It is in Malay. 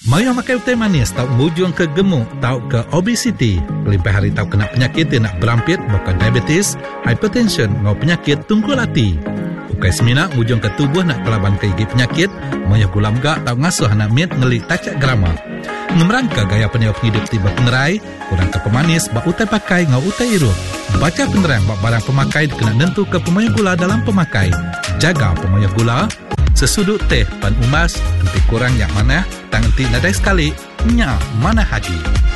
Maya makan teh manis tau mujung ke gemuk, tau ke obesiti. Lebih hari tau kena penyakit yang nak berampit, bukan diabetes, hypertension, ngau penyakit tungkul hati. Ukai semina mujung ke tubuh nak kelaban ke gigi penyakit, maya gula megak tau ngasuh anak mit ngelik tacak grama. Ngemerangka gaya penyawab hidup tiba pengerai, kurang ke pemanis, bak utai pakai ngau utai irup. Baca penerang bak barang pemakai kena nentu ke pemaya gula dalam pemakai. Jaga pemaya gula. Sesudut teh pan umas, nanti kurang yang mana, tang nanti nadai sekali, nyak mana haji.